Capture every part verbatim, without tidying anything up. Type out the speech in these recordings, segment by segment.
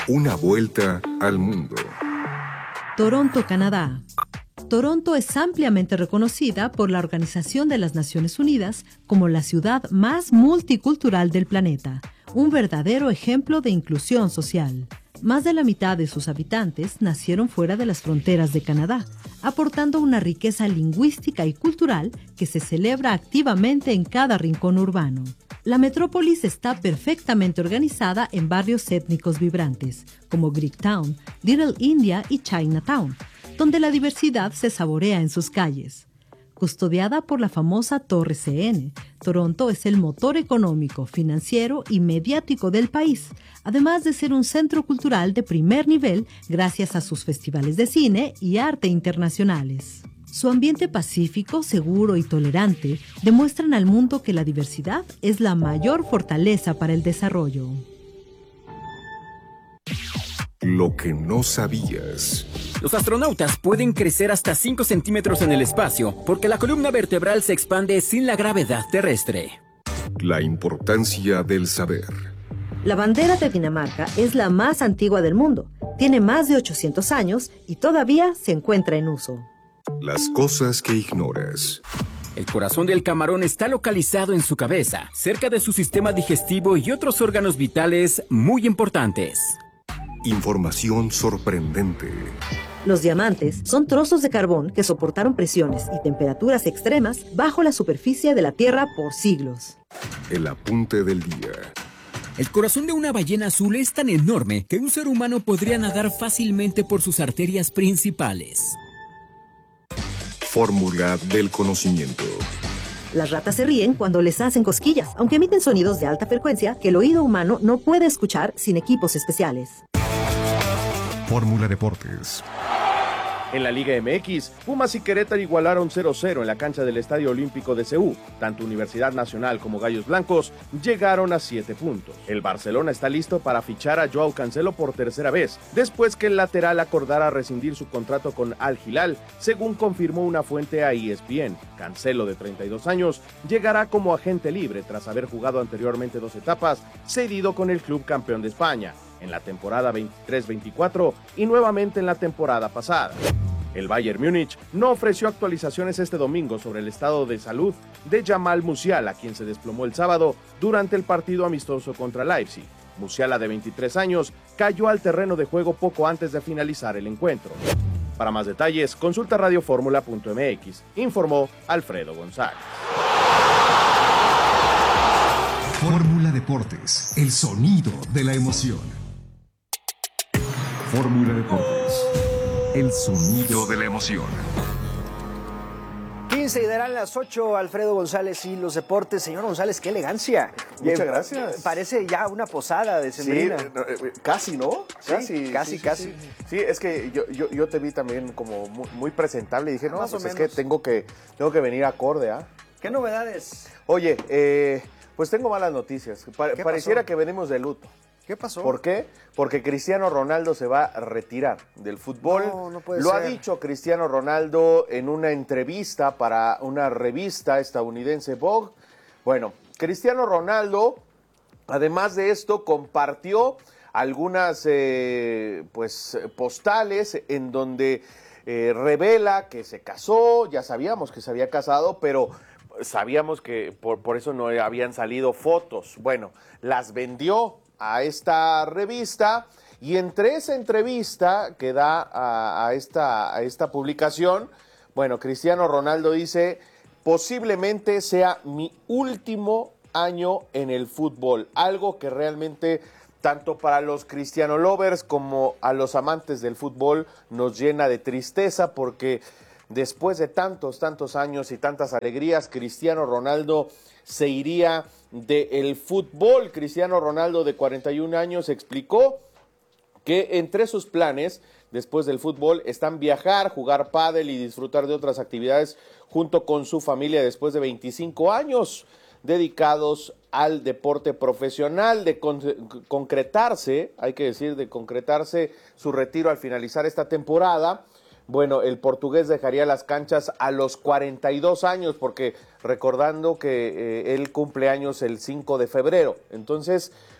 Una vuelta al mundo. Toronto, Canadá. Toronto es ampliamente reconocida por la Organización de las Naciones Unidas como la ciudad más multicultural del planeta, un verdadero ejemplo de inclusión social. Más de la mitad de sus habitantes nacieron fuera de las fronteras de Canadá, aportando una riqueza lingüística y cultural que se celebra activamente en cada rincón urbano. La metrópolis está perfectamente organizada en barrios étnicos vibrantes, como Greektown, Little India y Chinatown, donde la diversidad se saborea en sus calles. Custodiada por la famosa Torre C N, Toronto es el motor económico, financiero y mediático del país, además de ser un centro cultural de primer nivel gracias a sus festivales de cine y arte internacionales. Su ambiente pacífico, seguro y tolerante demuestran al mundo que la diversidad es la mayor fortaleza para el desarrollo. Lo que no sabías. Los astronautas pueden crecer hasta cinco centímetros en el espacio porque la columna vertebral se expande sin la gravedad terrestre. La importancia del saber. La bandera de Dinamarca es la más antigua del mundo. Tiene más de ochocientos años y todavía se encuentra en uso. Las cosas que ignoras. El corazón del camarón está localizado en su cabeza, cerca de su sistema digestivo y otros órganos vitales muy importantes. Información sorprendente. Los diamantes son trozos de carbón que soportaron presiones y temperaturas extremas bajo la superficie de la Tierra por siglos. El apunte del día. El corazón de una ballena azul es tan enorme que un ser humano podría nadar fácilmente por sus arterias principales. Fórmula del conocimiento. Las ratas se ríen cuando les hacen cosquillas, aunque emiten sonidos de alta frecuencia que el oído humano no puede escuchar sin equipos especiales. Fórmula Deportes. En la Liga M X, Pumas y Querétaro igualaron cero cero en la cancha del Estadio Olímpico de Seúl. Tanto Universidad Nacional como Gallos Blancos llegaron a siete puntos. El Barcelona está listo para fichar a Joao Cancelo por tercera vez, después que el lateral acordara rescindir su contrato con Al Hilal, según confirmó una fuente a E S P N. Cancelo, de treinta y dos años, llegará como agente libre tras haber jugado anteriormente dos etapas, cedido con el club campeón de España, en la temporada veintitrés veinticuatro y nuevamente en la temporada pasada. El Bayern Múnich no ofreció actualizaciones este domingo sobre el estado de salud de Jamal Musiala, quien se desplomó el sábado durante el partido amistoso contra Leipzig. Musiala, de veintitrés años, cayó al terreno de juego poco antes de finalizar el encuentro. Para más detalles, consulta radioformula punto m x, informó Alfredo González. Fórmula Deportes, el sonido de la emoción. Fórmula Deportes, el sonido de la emoción. quince y darán las ocho, Alfredo González y los deportes. Señor González, qué elegancia. Muchas eh, gracias. Parece ya una posada de sembrina. Sí, no, eh, casi, ¿no? Sí, casi, casi, sí, sí, casi. Sí, sí. Sí, es que yo, yo, yo te vi también como muy, muy presentable y dije, no, Más pues o es menos. que tengo que tengo que venir acorde, ¿ah? ¿eh? ¿Qué novedades? Oye, eh, pues tengo malas noticias. Pa- ¿Qué pareciera pasó? que venimos de luto. ¿Qué pasó? ¿Por qué? Porque Cristiano Ronaldo se va a retirar del fútbol. No, no puede Lo ser. ha dicho Cristiano Ronaldo en una entrevista para una revista estadounidense, Vogue. Bueno, Cristiano Ronaldo, además de esto, compartió algunas eh, pues postales en donde eh, revela que se casó. Ya sabíamos que se había casado, pero sabíamos que por, por eso no habían salido fotos. Bueno, las vendió a esta revista y entre esa entrevista que da a, a, esta, a esta publicación, bueno, Cristiano Ronaldo dice, posiblemente sea mi último año en el fútbol, algo que realmente tanto para los Cristiano lovers como a los amantes del fútbol nos llena de tristeza porque después de tantos, tantos años y tantas alegrías, Cristiano Ronaldo se iría del fútbol. Cristiano Ronaldo, de cuarenta y un años, explicó que entre sus planes, después del fútbol, están viajar, jugar pádel y disfrutar de otras actividades junto con su familia después de veinticinco años dedicados al deporte profesional. De con- concretarse, hay que decir, de concretarse su retiro al finalizar esta temporada. Bueno, el portugués dejaría las canchas a los cuarenta y dos años, porque recordando que eh, él cumple años el cinco de febrero. Entonces,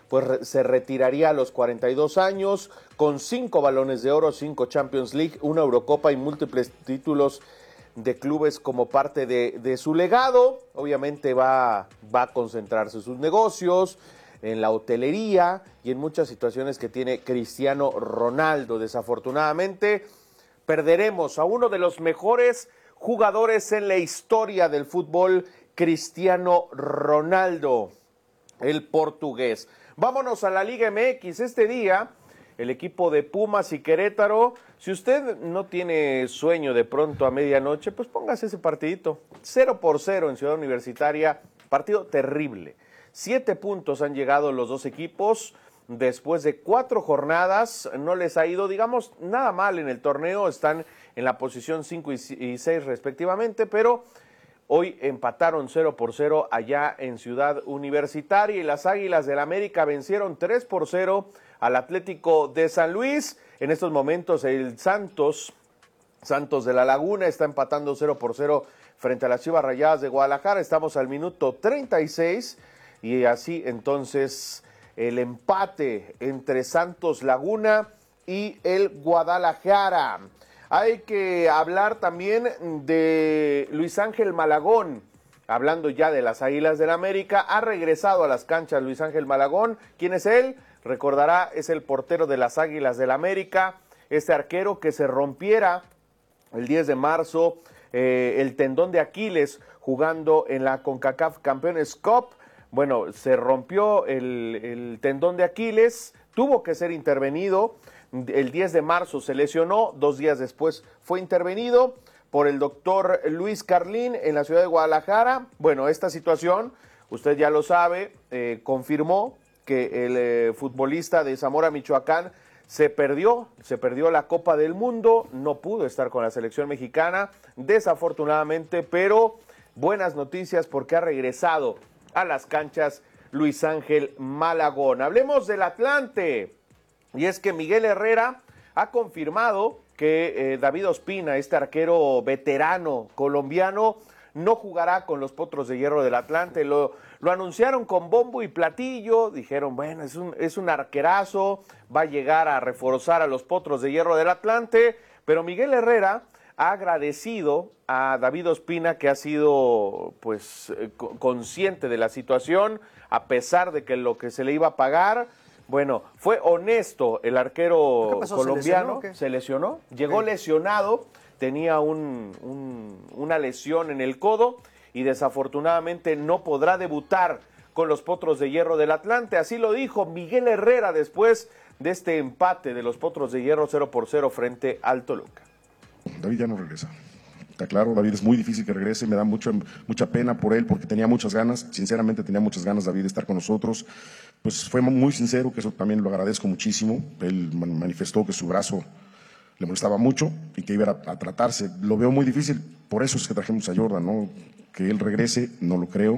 pues re- se retiraría a los cuarenta y dos años, con cinco balones de oro, cinco Champions League, una Eurocopa y múltiples títulos de clubes como parte de, de su legado. Obviamente va, va a concentrarse en sus negocios, en la hotelería y en muchas situaciones que tiene Cristiano Ronaldo. Desafortunadamente, perderemos a uno de los mejores jugadores en la historia del fútbol, Cristiano Ronaldo, el portugués. Vámonos a la Liga M X. Este día, el equipo de Pumas y Querétaro, si usted no tiene sueño de pronto a medianoche, pues póngase ese partidito. Cero por cero en Ciudad Universitaria, partido terrible. Siete puntos han llegado los dos equipos. Después de cuatro jornadas, no les ha ido, digamos, nada mal en el torneo. Están en la posición cinco y seis respectivamente, pero hoy empataron cero por cero allá en Ciudad Universitaria y las Águilas del América vencieron tres por cero al Atlético de San Luis. En estos momentos el Santos, Santos de la Laguna está empatando cero por cero frente a las Chivas Rayadas de Guadalajara. Estamos al minuto treinta y seis y así entonces el empate entre Santos Laguna y el Guadalajara. Hay que hablar también de Luis Ángel Malagón. Hablando ya de las Águilas del América, ha regresado a las canchas Luis Ángel Malagón. ¿Quién es él? Recordará, es el portero de las Águilas del América. Este arquero que se rompiera el diez de marzo eh, el tendón de Aquiles jugando en la CONCACAF Campeones Cup. Bueno, se rompió el, el tendón de Aquiles, tuvo que ser intervenido. El diez de marzo se lesionó, dos días después fue intervenido por el doctor Luis Carlín en la ciudad de Guadalajara. Bueno, esta situación, usted ya lo sabe, eh, confirmó que el eh, futbolista de Zamora, Michoacán, se perdió, se perdió la Copa del Mundo, no pudo estar con la selección mexicana, desafortunadamente, pero buenas noticias porque ha regresado a las canchas Luis Ángel Malagón. Hablemos del Atlante. Y es que Miguel Herrera ha confirmado que eh, David Ospina, este arquero veterano colombiano, no jugará con los Potros de Hierro del Atlante. Lo, lo anunciaron con bombo y platillo, dijeron, bueno, es un, es un arquerazo, va a llegar a reforzar a los Potros de Hierro del Atlante, pero Miguel Herrera ha agradecido a David Ospina, que ha sido pues eh, consciente de la situación, a pesar de que lo que se le iba a pagar. Bueno, fue honesto el arquero colombiano, ¿se lesionó, se lesionó, llegó ¿Qué? lesionado, tenía un, un, una lesión en el codo y desafortunadamente no podrá debutar con los Potros de Hierro del Atlante. Así lo dijo Miguel Herrera después de este empate de los Potros de Hierro cero por cero frente al Toluca. David ya no regresa. Está claro, David es muy difícil que regrese, me da mucho, mucha pena por él porque tenía muchas ganas, sinceramente tenía muchas ganas David de estar con nosotros. Pues fue muy sincero, que eso también lo agradezco muchísimo. Él manifestó que su brazo le molestaba mucho y que iba a, a tratarse. Lo veo muy difícil, por eso es que trajimos a Jordan, ¿no? Que él regrese, no lo creo.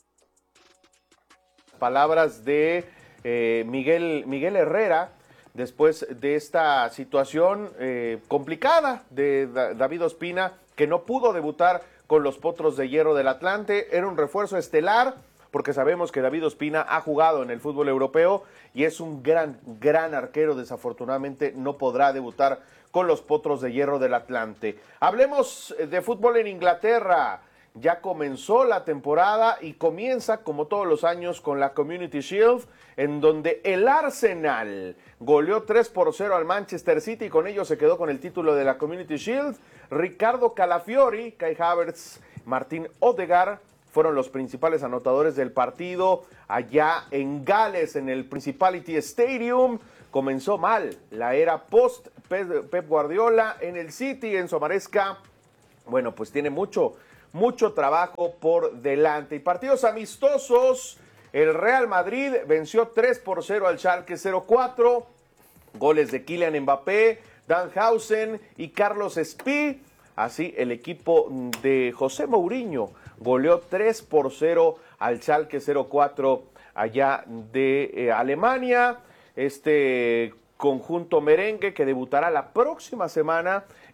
Palabras de eh, Miguel, Miguel Herrera después de esta situación eh, complicada de da- David Ospina, que no pudo debutar con los Potros de Hierro del Atlante. Era un refuerzo estelar, porque sabemos que David Ospina ha jugado en el fútbol europeo y es un gran, gran arquero. Desafortunadamente no podrá debutar con los Potros de Hierro del Atlante. Hablemos de fútbol en Inglaterra. Ya comenzó la temporada y comienza, como todos los años, con la Community Shield, en donde el Arsenal goleó tres por cero al Manchester City y con ello se quedó con el título de la Community Shield. Ricardo Calafiori, Kai Havertz, Martín Odegaard fueron los principales anotadores del partido allá en Gales, en el Principality Stadium. Comenzó mal la era post Pep Guardiola en el City. Enzo Maresca, bueno, pues tiene mucho, mucho trabajo por delante. Y partidos amistosos, el Real Madrid venció tres por cero al Schalke cero cuatro. Goles de Kylian Mbappé, Danhausen y Carlos Espí. Así el equipo de José Mourinho goleó tres por cero al Schalke cero cuatro allá de eh, Alemania. Este conjunto merengue que debutará la próxima semana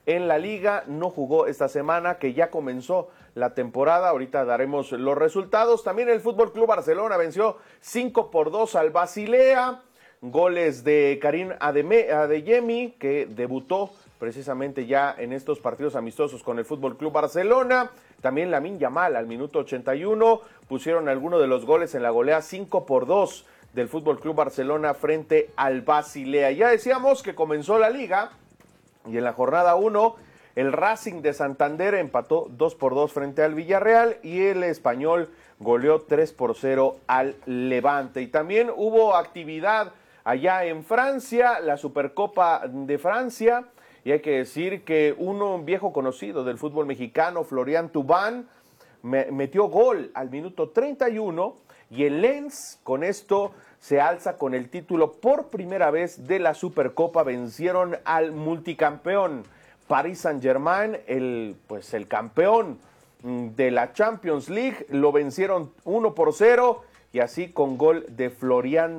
en la liga, no jugó esta semana que ya comenzó la temporada. Ahorita daremos los resultados. También el Fútbol Club Barcelona venció cinco por dos al Basilea. Goles de Karim Adeyemi, que debutó precisamente ya en estos partidos amistosos con el Fútbol Club Barcelona. También Lamine Yamal al minuto ochenta y uno pusieron algunos de los goles en la goleada cinco por dos del Fútbol Club Barcelona frente al Basilea. Ya decíamos que comenzó la liga y en la jornada uno el Racing de Santander empató dos por dos frente al Villarreal y el Español goleó tres por cero al Levante. Y también hubo actividad allá en Francia, la Supercopa de Francia, y hay que decir que un viejo conocido del fútbol mexicano, Florian Thauvin, me, metió gol al minuto treinta y uno y el Lens con esto se alza con el título por primera vez de la Supercopa. Vencieron al multicampeón Paris Saint-Germain, el, pues el campeón de la Champions League, lo vencieron uno por cero y así con gol de Florian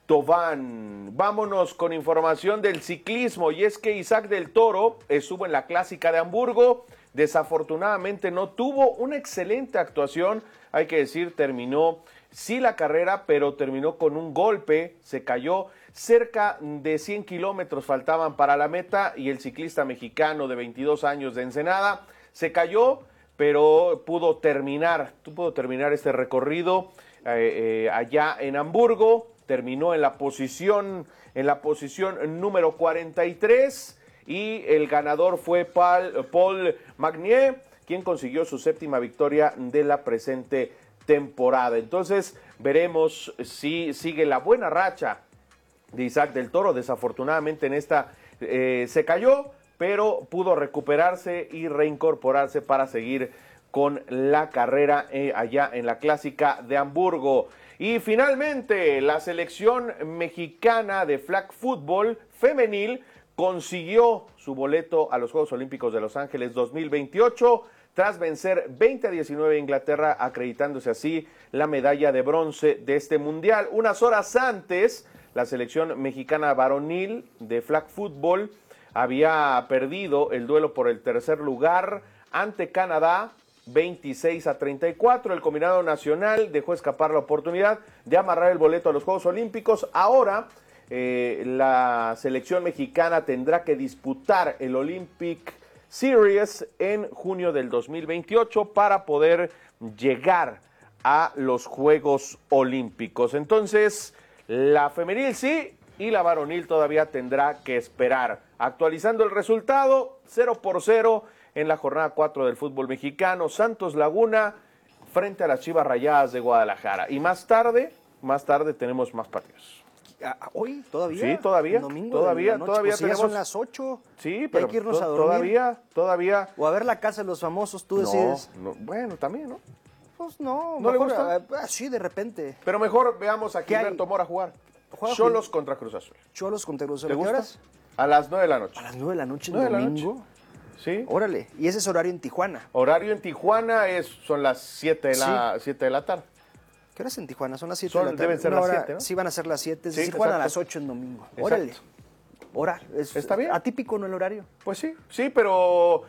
Thauvin. Vámonos con información del ciclismo y es que Isaac del Toro estuvo en la Clásica de Hamburgo. Desafortunadamente no tuvo una excelente actuación, hay que decir, terminó sí la carrera, pero terminó con un golpe, se cayó. Cerca de cien kilómetros faltaban para la meta y el ciclista mexicano de veintidós años de Ensenada se cayó, pero pudo terminar, pudo terminar este recorrido eh, eh, allá en Hamburgo. Terminó en la posición, en la posición número cuarenta y tres y el ganador fue Paul, Paul Magnier, quien consiguió su séptima victoria de la presente temporada. Entonces veremos si sigue la buena racha de Isaac del Toro. Desafortunadamente en esta eh, se cayó, pero pudo recuperarse y reincorporarse para seguir con la carrera eh, allá en la Clásica de Hamburgo. Y finalmente la selección mexicana de flag football femenil consiguió su boleto a los Juegos Olímpicos de Los Ángeles dos mil veintiocho tras vencer veinte a diecinueve a Inglaterra, acreditándose así la medalla de bronce de este mundial. Unas horas antes, la selección mexicana varonil de flag football había perdido el duelo por el tercer lugar ante Canadá, veintiséis a treinta y cuatro. El combinado nacional dejó escapar la oportunidad de amarrar el boleto a los Juegos Olímpicos. Ahora eh, la selección mexicana tendrá que disputar el Olympic Series en junio del dos mil veintiocho para poder llegar a los Juegos Olímpicos. Entonces, la femenil sí y la varonil todavía tendrá que esperar. Actualizando el resultado, cero por cero en la jornada cuatro del fútbol mexicano. Santos Laguna frente a las Chivas Rayadas de Guadalajara. Y más tarde, más tarde tenemos más partidos. ¿Hoy? ¿Todavía? Sí, todavía. Domingo todavía, noche, todavía pues tenemos. Ya son las ocho. Sí, pero hay que irnos to- a dormir. todavía, todavía. O a ver la casa de los famosos, tú No, decides. no, bueno, también, ¿no? Pues no, ¿No le mejor, gusta? ah, sí, de repente. Pero mejor veamos a ¿Qué hay? Gilberto Mora jugar. Juega Cholos contra Cruz Azul. Cholos contra Cruz Azul. ¿Te ¿A qué gusta? horas? A las nueve de la noche. A las nueve de la noche en nueve de la domingo. noche. Sí. Órale, y ese es horario en Tijuana. Horario en Tijuana es, son las siete de la, siete de la tarde. ¿Qué horas en Tijuana? Son las siete Son- de la tarde. deben ser Una las hora- siete, ¿no? Sí, van a ser las siete. Es Sí, decir, juegan a exacto. las ocho en domingo. Exacto. Órale. Hora. Es, Está bien. Atípico, ¿no? El horario. Pues sí, sí, pero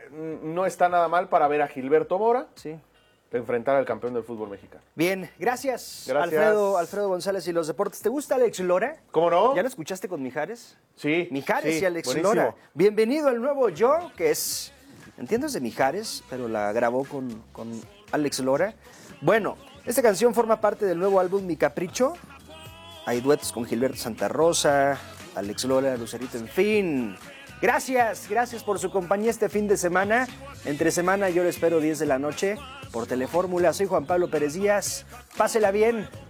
no está nada mal para ver a Gilberto Mora Sí. enfrentar al campeón del fútbol mexicano. Bien, gracias, Gracias. Alfredo, Alfredo González y los deportes. ¿Te gusta Alex Lora? ¿Cómo no? ¿Ya lo escuchaste con Mijares? Sí. Mijares sí, y Alex buenísimo. Lora. Bienvenido al nuevo Yo, que es, entiendo es de Mijares, pero la grabó con, con Alex Lora. Bueno, esta canción forma parte del nuevo álbum Mi Capricho. Hay duetos con Gilberto Santa Rosa, Alex Lora, Lucerito, en fin. Gracias, gracias por su compañía este fin de semana. Entre semana yo lo espero diez de la noche por Telefórmula. Soy Juan Pablo Pérez Díaz. Pásela bien.